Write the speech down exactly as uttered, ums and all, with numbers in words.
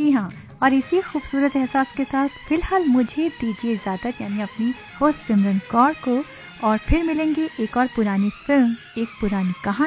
जी हाँ, और इसी खूबसूरत एहसास के साथ फिलहाल मुझे दीजिए इजाज़त, यानी अपनी होस्ट सिमरन कौर को। और फिर मिलेंगे एक और पुरानी फिल्म, एक पुरानी कहानी